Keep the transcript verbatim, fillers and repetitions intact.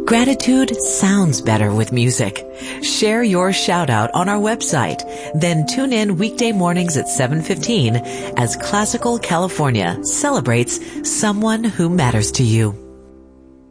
Gratitude sounds better with music. Share your shout out on our website. Then tune in weekday mornings at seven fifteen as Classical California celebrates someone who matters to you.